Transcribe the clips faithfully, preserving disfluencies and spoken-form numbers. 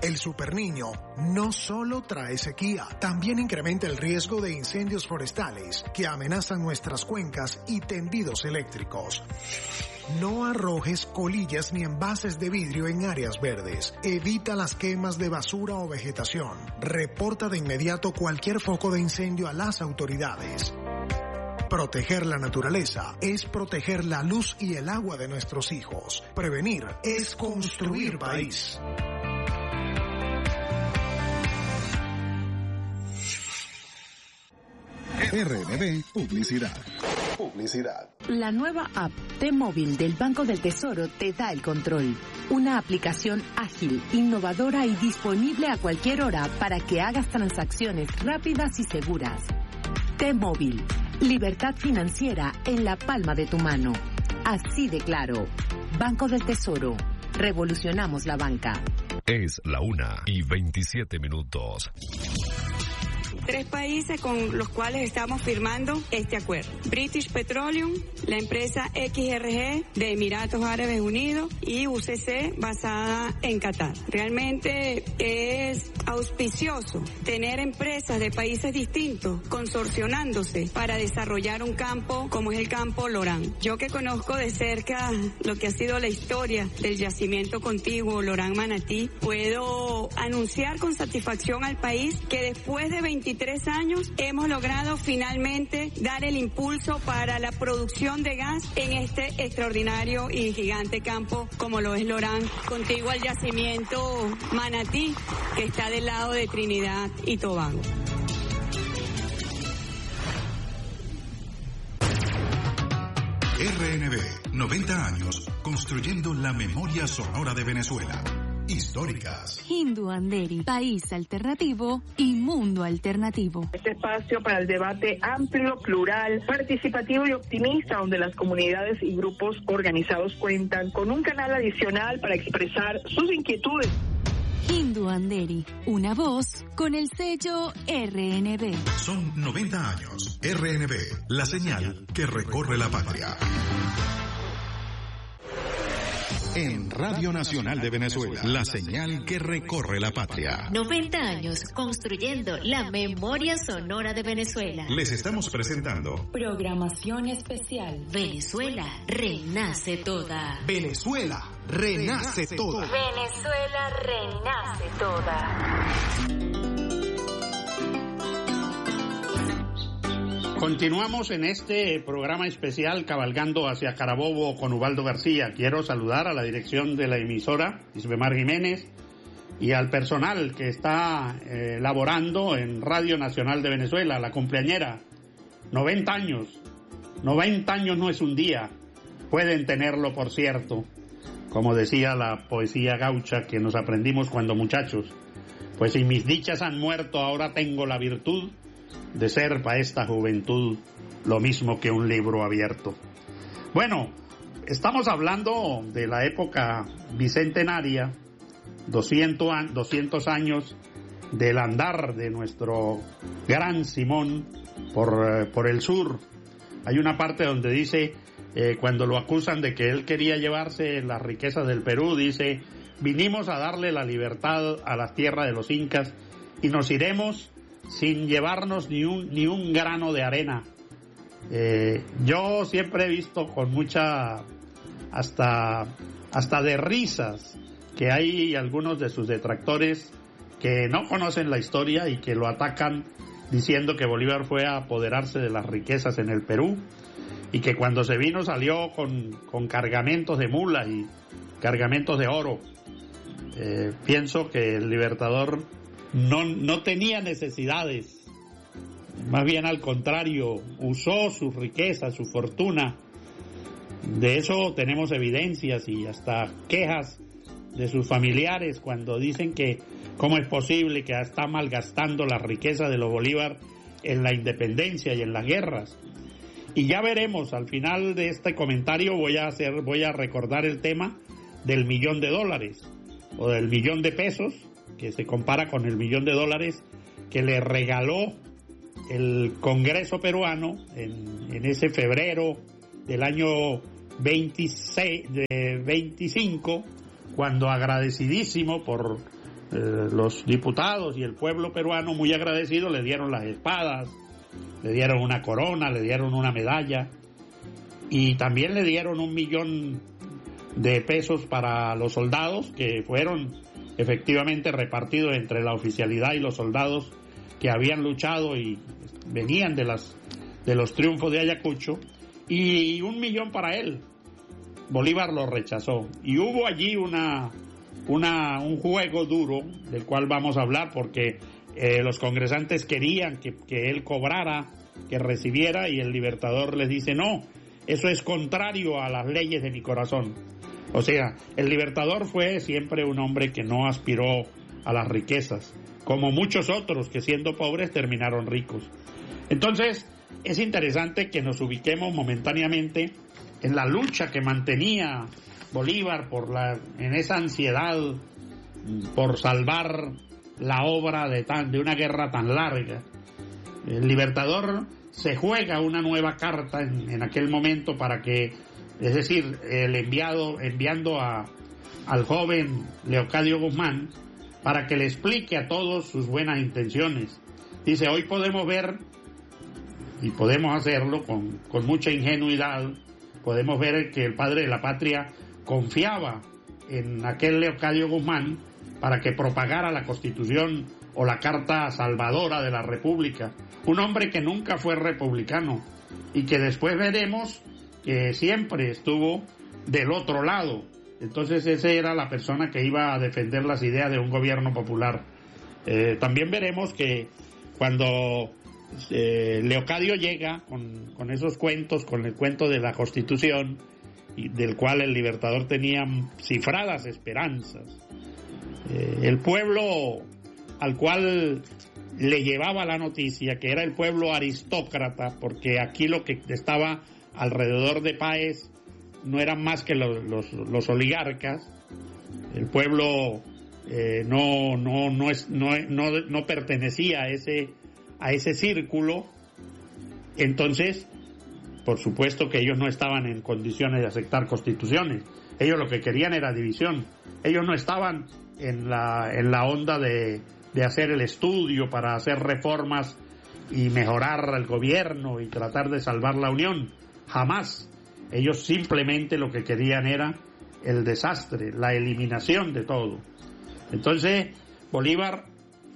El Superniño no solo trae sequía, también incrementa el riesgo de incendios forestales que amenazan nuestras cuencas y tendidos eléctricos. No arrojes colillas ni envases de vidrio en áreas verdes. Evita las quemas de basura o vegetación. Reporta de inmediato cualquier foco de incendio a las autoridades. Proteger la naturaleza es proteger la luz y el agua de nuestros hijos. Prevenir es construir país. R N B Publicidad. Publicidad. La nueva app T-Móvil del Banco del Tesoro te da el control. Una aplicación ágil, innovadora y disponible a cualquier hora para que hagas transacciones rápidas y seguras. T-Móvil. Libertad financiera en la palma de tu mano. Así de claro. Banco del Tesoro. Revolucionamos la banca. Es la una y veintisiete minutos. Tres países con los cuales estamos firmando este acuerdo. British Petroleum, la empresa X R G de Emiratos Árabes Unidos y U C C basada en Qatar. Realmente es auspicioso tener empresas de países distintos consorcionándose para desarrollar un campo como es el campo Lorán. Yo que conozco de cerca lo que ha sido la historia del yacimiento contiguo Lorán Manatí, puedo anunciar con satisfacción al país que después de veintitrés años hemos logrado finalmente dar el impulso para la producción de gas en este extraordinario y gigante campo como lo es Lorán, contiguo al yacimiento Manatí, que está del lado de Trinidad y Tobago. R N B, noventa años construyendo la memoria sonora de Venezuela. Históricas. Hindu Anderi, país alternativo y mundo alternativo. Este espacio para el debate amplio, plural, participativo y optimista, donde las comunidades y grupos organizados cuentan con un canal adicional para expresar sus inquietudes. Hindu Anderi, una voz con el sello R N B. Son noventa años. R N B, la señal que recorre la patria. En Radio Nacional de Venezuela, la señal que recorre la patria. noventa años construyendo la memoria sonora de Venezuela. Les estamos presentando Programación especial. Venezuela renace toda. Venezuela renace toda. Venezuela renace toda. Continuamos en este programa especial Cabalgando hacia Carabobo con Ubaldo García. Quiero saludar a la dirección de la emisora, Isbemar Jiménez, y al personal que está eh, laborando en Radio Nacional de Venezuela, la cumpleañera. noventa años. noventa años no es un día. Pueden tenerlo, por cierto. Como decía la poesía gaucha que nos aprendimos cuando muchachos. Pues si mis dichas han muerto, ahora tengo la virtud de ser para esta juventud lo mismo que un libro abierto. Bueno, estamos hablando de la época bicentenaria, doscientos años del andar de nuestro gran Simón por, por el sur. Hay una parte donde dice, eh, cuando lo acusan de que él quería llevarse las riquezas del Perú, dice, vinimos a darle la libertad a la tierra de los incas y nos iremos sin llevarnos ni un ni un grano de arena. Eh, yo siempre he visto con mucha hasta hasta de risas que hay algunos de sus detractores que no conocen la historia y que lo atacan diciendo que Bolívar fue a apoderarse de las riquezas en el Perú y que cuando se vino salió con, con cargamentos de mula y cargamentos de oro. Eh, pienso que el Libertador No, no tenía necesidades, más bien al contrario, usó su riqueza, su fortuna. De eso tenemos evidencias y hasta quejas de sus familiares cuando dicen que cómo es posible que está malgastando la riqueza de los Bolívar en la independencia y en las guerras. Y ya veremos, al final de este comentario voy a hacer, voy a recordar el tema del millón de dólares o del millón de pesos, que se compara con el millón de dólares que le regaló el Congreso peruano en, en ese febrero del año veintiséis, de veinticinco, cuando agradecidísimo por eh, los diputados y el pueblo peruano, muy agradecidos, le dieron las espadas, le dieron una corona, le dieron una medalla y también le dieron un millón de pesos para los soldados que fueron efectivamente repartidos entre la oficialidad y los soldados que habían luchado y venían de las de los triunfos de Ayacucho, y un millón para él. Bolívar lo rechazó y hubo allí una una un juego duro del cual vamos a hablar, porque eh, los congresantes querían que, que él cobrara, que recibiera, y el Libertador les dice no, eso es contrario a las leyes de mi corazón. O sea, el Libertador fue siempre un hombre que no aspiró a las riquezas, como muchos otros que siendo pobres terminaron ricos. Entonces, es interesante que nos ubiquemos momentáneamente en la lucha que mantenía Bolívar por la, en esa ansiedad por salvar la obra de, tan, de una guerra tan larga. El Libertador se juega una nueva carta en, en aquel momento para que, es decir, el enviado, enviando a, al joven Leocadio Guzmán para que le explique a todos sus buenas intenciones. Dice, hoy podemos ver, y podemos hacerlo con, con mucha ingenuidad, podemos ver que el padre de la patria confiaba en aquel Leocadio Guzmán para que propagara la Constitución o la Carta Salvadora de la República, un hombre que nunca fue republicano y que después veremos que siempre estuvo del otro lado. Entonces esa era la persona que iba a defender las ideas de un gobierno popular. Eh, también veremos que cuando eh, Leocadio llega con, con esos cuentos, con el cuento de la Constitución, y del cual el Libertador tenía cifradas esperanzas, eh, el pueblo al cual le llevaba la noticia, que era el pueblo aristócrata, porque aquí lo que estaba alrededor de Páez no eran más que los, los, los oligarcas. El pueblo eh, no, no, no, es, no, no, no pertenecía a ese, a ese círculo. Entonces, por supuesto que ellos no estaban en condiciones de aceptar constituciones. Ellos lo que querían era división. Ellos no estaban en la, en la onda de, de hacer el estudio para hacer reformas y mejorar el gobierno y tratar de salvar la unión. Jamás. Ellos simplemente lo que querían era el desastre, la eliminación de todo. Entonces, Bolívar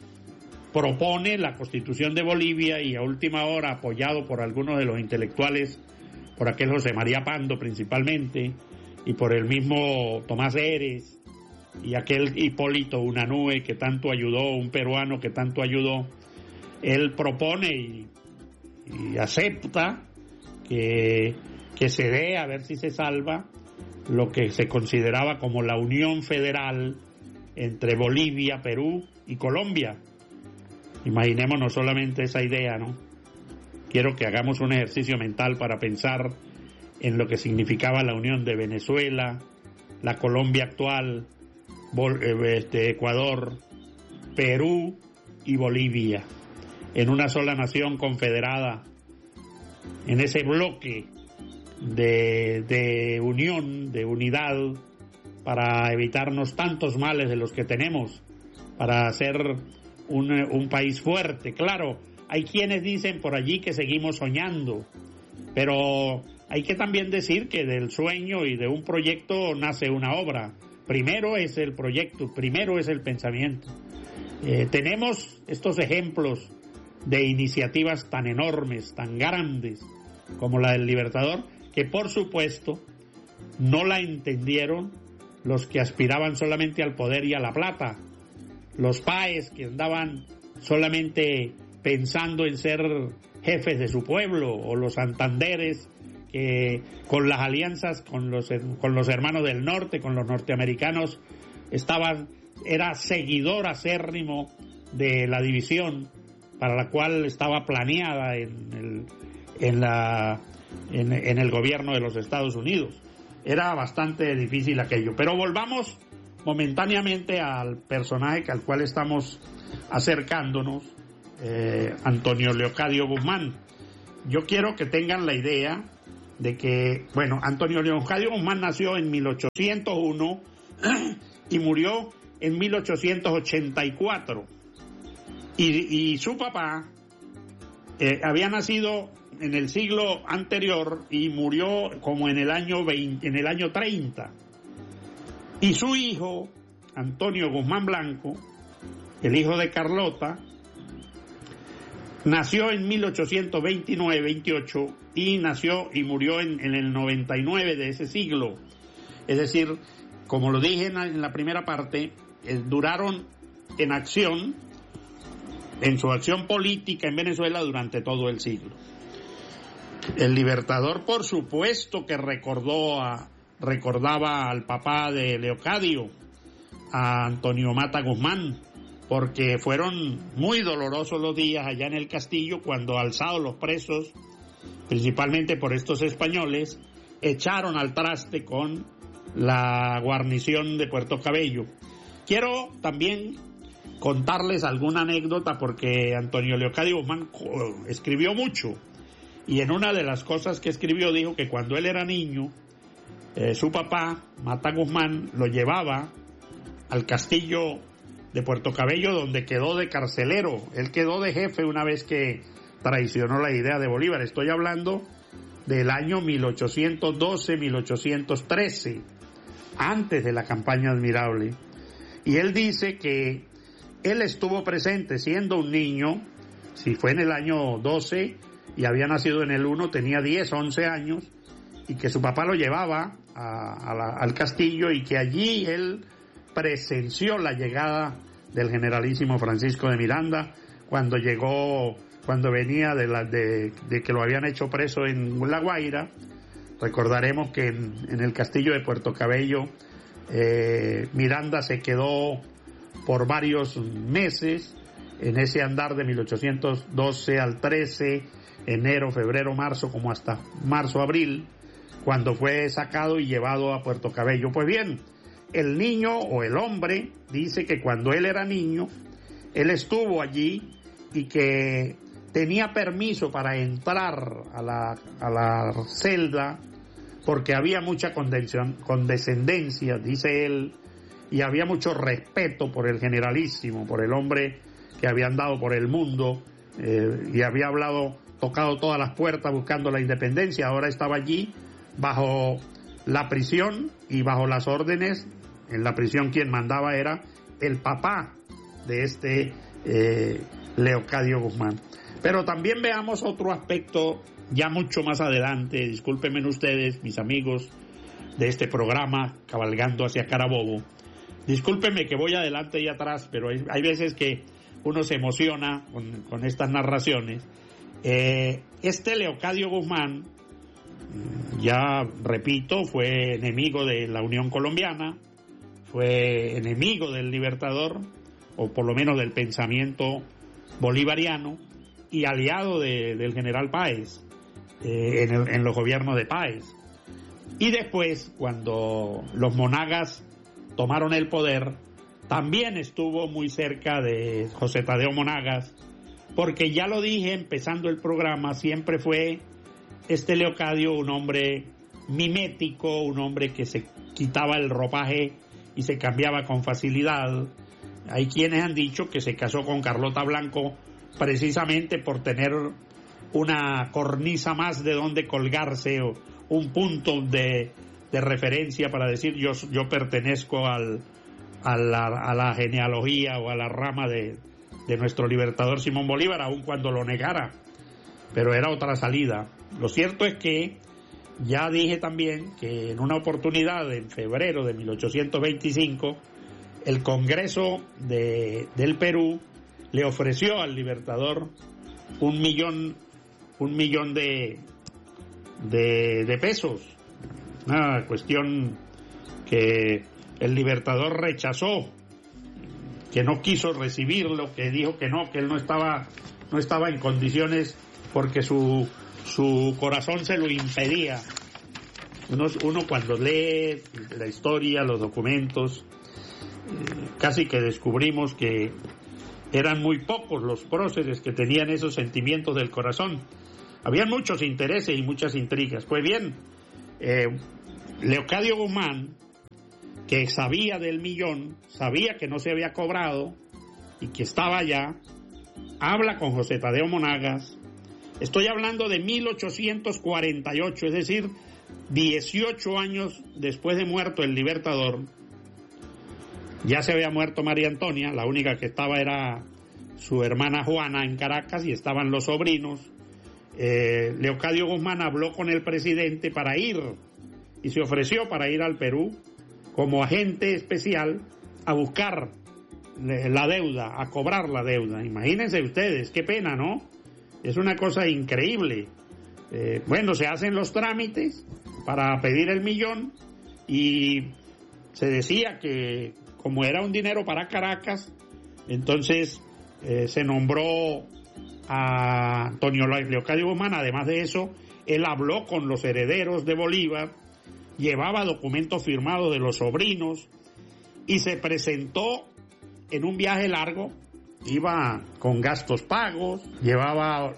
propone la Constitución de Bolivia y a última hora, apoyado por algunos de los intelectuales, por aquel José María Pando principalmente, y por el mismo Tomás Eres, y aquel Hipólito Unanue que tanto ayudó, un peruano que tanto ayudó, él propone y, y acepta que, que se dé, a ver si se salva, lo que se consideraba como la unión federal entre Bolivia, Perú y Colombia. Imaginémonos solamente esa idea, ¿no? Quiero que hagamos un ejercicio mental para pensar en lo que significaba la unión de Venezuela, la Colombia actual, este, Ecuador, Perú y Bolivia, en una sola nación confederada, en ese bloque de, de unión, de unidad, para evitarnos tantos males de los que tenemos, para hacer un, un país fuerte. Claro, hay quienes dicen por allí que seguimos soñando, pero hay que también decir que del sueño y de un proyecto nace una obra. Primero es el proyecto, primero es el pensamiento. Eh, tenemos estos ejemplos de iniciativas tan enormes, tan grandes, como la del Libertador, que por supuesto no la entendieron los que aspiraban solamente al poder y a la plata, los Páez que andaban solamente pensando en ser jefes de su pueblo, o los Santanderes que con las alianzas con los, con los hermanos del norte, con los norteamericanos, estaban, era seguidor acérrimo de la división para la cual estaba planeada en el, en la, en, en el gobierno de los Estados Unidos. Era bastante difícil aquello. Pero volvamos momentáneamente al personaje al cual estamos acercándonos, eh, Antonio Leocadio Guzmán. Yo quiero que tengan la idea de que, bueno, Antonio Leocadio Guzmán nació en mil ochocientos uno y murió en mil ochocientos ochenta y cuatro. Y, y su papá eh, había nacido en el siglo anterior y murió como en el año veinte, en el año treinta. Y su hijo, Antonio Guzmán Blanco, el hijo de Carlota, nació en mil ochocientos veintinueve veintiocho y nació y murió en, en el noventa y nueve de ese siglo. Es decir, como lo dije en la, en la primera parte, eh, duraron en acción, en su acción política en Venezuela durante todo el siglo. El Libertador, por supuesto, que recordó a, recordaba al papá de Leocadio, a Antonio Mata Guzmán, porque fueron muy dolorosos los días allá en el castillo cuando, alzados los presos, principalmente por estos españoles, echaron al traste con la guarnición de Puerto Cabello. Quiero también contarles alguna anécdota porque Antonio Leocadio Guzmán escribió mucho, y en una de las cosas que escribió dijo que cuando él era niño, eh, su papá, Mata Guzmán, lo llevaba al castillo de Puerto Cabello, donde quedó de carcelero. Él quedó de jefe una vez que traicionó la idea de Bolívar. Estoy hablando del año mil ochocientos doce, mil ochocientos trece, antes de la campaña admirable. Y él dice que él estuvo presente siendo un niño, si fue en el año doce y había nacido en el uno, tenía diez, once años, y que su papá lo llevaba a, a la, al castillo, y que allí él presenció la llegada del generalísimo Francisco de Miranda cuando llegó, cuando venía de, la, de, de que lo habían hecho preso en La Guaira. Recordaremos que en, en el castillo de Puerto Cabello eh, Miranda se quedó por varios meses en ese andar de mil ochocientos doce al trece, enero, febrero, marzo, como hasta marzo, abril, cuando fue sacado y llevado a Puerto Cabello. Pues bien, el niño o el hombre dice que cuando él era niño, él estuvo allí y que tenía permiso para entrar a la, a la celda porque había mucha condescendencia, dice él, y había mucho respeto por el generalísimo, por el hombre que había andado por el mundo eh, y había hablado, tocado todas las puertas buscando la independencia. Ahora estaba allí bajo la prisión y bajo las órdenes. En la prisión quien mandaba era el papá de este eh, Leocadio Guzmán. Pero también veamos otro aspecto ya mucho más adelante. Discúlpenme ustedes, mis amigos de este programa Cabalgando hacia Carabobo. Discúlpenme que voy adelante y atrás, pero hay, hay veces que uno se emociona con, con estas narraciones. Eh, este Leocadio Guzmán, ya repito, fue enemigo de la Unión Colombiana, fue enemigo del Libertador, o por lo menos del pensamiento bolivariano, y aliado de, del general Páez, eh, en, el, en los gobiernos de Páez. Y después, cuando los Monagas tomaron el poder, también estuvo muy cerca de José Tadeo Monagas, porque ya lo dije empezando el programa, siempre fue este Leocadio un hombre mimético, un hombre que se quitaba el ropaje y se cambiaba con facilidad. Hay quienes han dicho que se casó con Carlota Blanco precisamente por tener una cornisa más de donde colgarse, o un punto de, de referencia para decir yo, yo pertenezco al, a, la, a la genealogía o a la rama de, de nuestro libertador Simón Bolívar, aun cuando lo negara, pero era otra salida. Lo cierto es que ya dije también que en una oportunidad en febrero de mil ochocientos veinticinco el Congreso de, del Perú le ofreció al Libertador un millón un millón de, de, de pesos, una cuestión que el Libertador rechazó, que no quiso recibirlo, que dijo que no, que él no estaba no estaba en condiciones porque su su corazón se lo impedía. Uno, uno cuando lee la historia, los documentos, eh, casi que descubrimos que eran muy pocos los próceres que tenían esos sentimientos del corazón. Había muchos intereses y muchas intrigas. Pues bien, eh, Leocadio Guzmán que sabía del millón, sabía que no se había cobrado y que estaba allá, habla con José Tadeo Monagas. Estoy hablando de mil ochocientos cuarenta y ocho, es decir, dieciocho años después de muerto el Libertador. Ya se había muerto María Antonia, la única que estaba era su hermana Juana en Caracas y estaban los sobrinos. Eh, Leocadio Guzmán habló con el presidente para ir y se ofreció para ir al Perú como agente especial a buscar la deuda, a cobrar la deuda. Imagínense ustedes, qué pena, ¿no? Es una cosa increíble. Eh, bueno, se hacen los trámites para pedir el millón y se decía que como era un dinero para Caracas, entonces eh, se nombró a Antonio Leocadio Guzmán. Además de eso, él habló con los herederos de Bolívar, llevaba documentos firmados de los sobrinos y se presentó en un viaje largo. Iba con gastos pagos, llevaba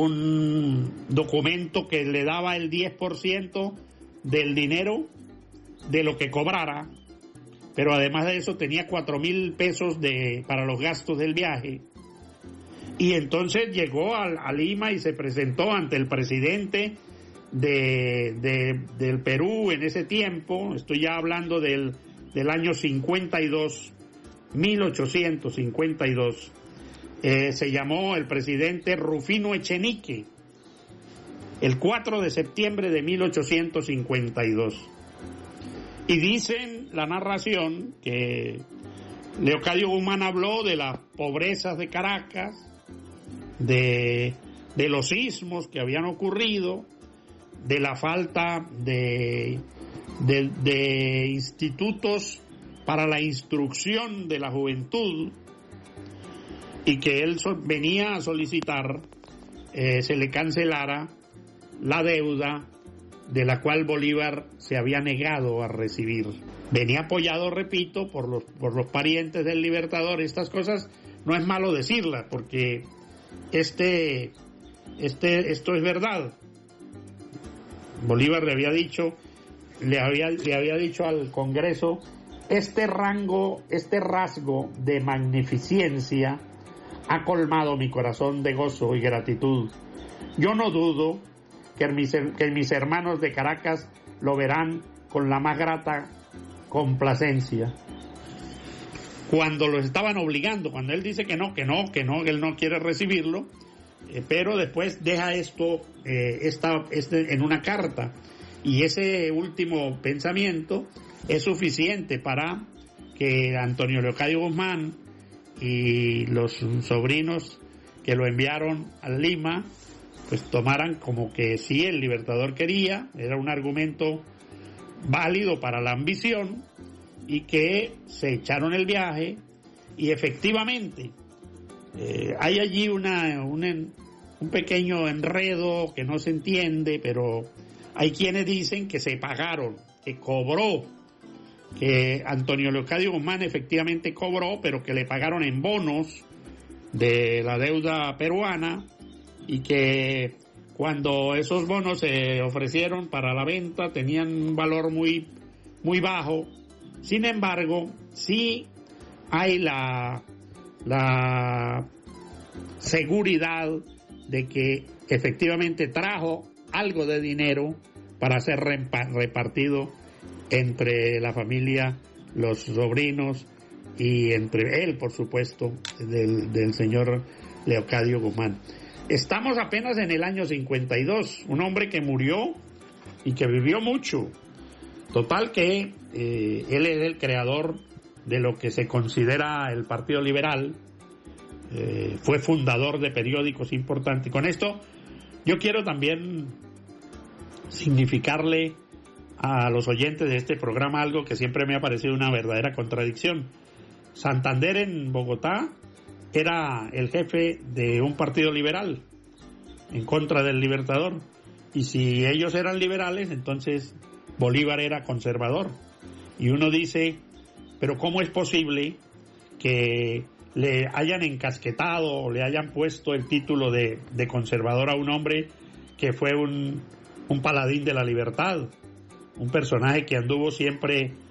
un documento que le daba el diez por ciento del dinero de lo que cobrara, pero además de eso tenía cuatro mil pesos de, para los gastos del viaje. Y entonces llegó a, a Lima y se presentó ante el presidente de, de, del Perú en ese tiempo. Estoy ya hablando del, del año cincuenta y dos, mil ochocientos cincuenta y dos. Eh, se llamó el presidente Rufino Echenique, el cuatro de septiembre de mil ochocientos cincuenta y dos. Y dicen la narración que Leocadio Guzmán habló de las pobrezas de Caracas, de, de los sismos que habían ocurrido, de la falta de, de, de institutos para la instrucción de la juventud, y que él venía a solicitar eh, se le cancelara la deuda de la cual Bolívar se había negado a recibir. Venía apoyado, repito, por los, por los parientes del Libertador. Estas cosas no es malo decirlas, porque este, este, esto es verdad. Bolívar le había dicho, le había, le había dicho al Congreso, este rango, este rasgo de magnificencia ha colmado mi corazón de gozo y gratitud. Yo no dudo que mis, que mis hermanos de Caracas lo verán con la más grata complacencia. Cuando los estaban obligando, cuando él dice que no, que no, que no, que él no quiere recibirlo, eh, pero después deja esto eh, esta, este, en una carta, y ese último pensamiento es suficiente para que Antonio Leocadio Guzmán y los sobrinos que lo enviaron a Lima pues tomaran como que sí, el Libertador quería, era un argumento válido para la ambición, y que se echaron el viaje. Y efectivamente eh, hay allí una, un, un pequeño enredo que no se entiende, pero hay quienes dicen que se pagaron, que cobró, que Antonio Leocadio Guzmán efectivamente cobró, pero que le pagaron en bonos de la deuda peruana, y que cuando esos bonos se ofrecieron para la venta tenían un valor muy, muy bajo. Sin embargo, sí hay la, la seguridad de que efectivamente trajo algo de dinero para ser repartido entre la familia, los sobrinos y entre él, por supuesto, del, del señor Leocadio Guzmán. Estamos apenas en el año cincuenta y dos, un hombre que murió y que vivió mucho. Total que eh, él es el creador de lo que se considera el Partido Liberal, eh, fue fundador de periódicos importantes. Con esto yo quiero también significarle a los oyentes de este programa algo que siempre me ha parecido una verdadera contradicción. Santander en Bogotá era el jefe de un partido liberal en contra del Libertador, y si ellos eran liberales, entonces Bolívar era conservador. Y uno dice, pero ¿cómo es posible que le hayan encasquetado o le hayan puesto el título de, de conservador a un hombre que fue un, un paladín de la libertad, un personaje que anduvo siempre